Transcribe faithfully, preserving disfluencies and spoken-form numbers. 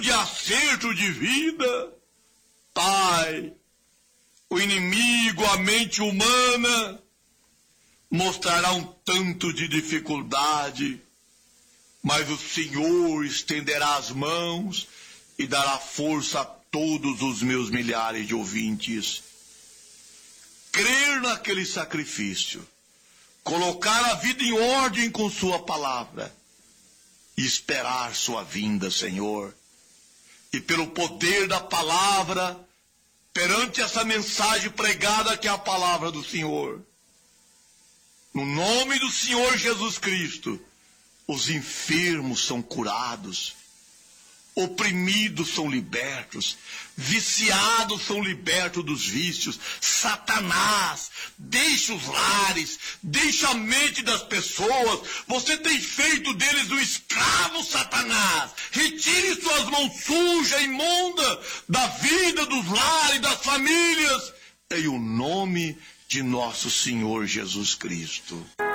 de acerto de vida. Pai, o inimigo, a mente humana, mostrará um tanto de dificuldade, mas o Senhor estenderá as mãos e dará força a todos os meus milhares de ouvintes. Crer naquele sacrifício, colocar a vida em ordem com sua palavra e esperar sua vinda, Senhor. E pelo poder da palavra, perante essa mensagem pregada que é a palavra do Senhor, no nome do Senhor Jesus Cristo, os enfermos são curados, oprimidos são libertos, viciados são libertos dos vícios. Satanás, deixa os lares, deixa a mente das pessoas. Você tem feito deles um escravo, Satanás. Retire suas mãos sujas, imundas, da vida, dos lares, das famílias, em o nome de nosso Senhor Jesus Cristo.